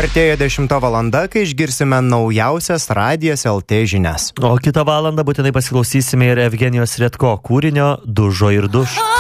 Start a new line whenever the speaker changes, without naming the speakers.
Artėja 10 valanda, kai išgirsime naujausias Radijas LT žinias.
O kitą valandą būtinai pasiklausysime ir Evgenijos Redko kūrinio Dužo ir duš.